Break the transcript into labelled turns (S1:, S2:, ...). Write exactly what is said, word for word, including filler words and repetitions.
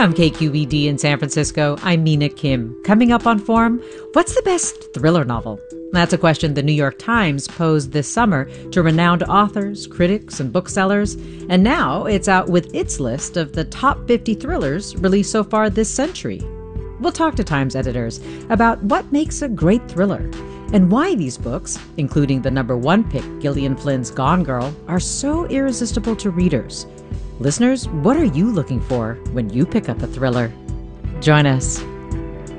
S1: From K Q E D in San Francisco, I'm Mina Kim. Coming up on Forum, what's the best thriller novel? That's a question the New York Times posed this summer to renowned authors, critics, and booksellers, and now it's out with its list of the top fifty thrillers released so far this century. We'll talk to Times editors about what makes a great thriller and why these books, including the number one pick, Gillian Flynn's Gone Girl, are so irresistible to readers. Listeners, what are you looking for when you pick up a thriller? Join us.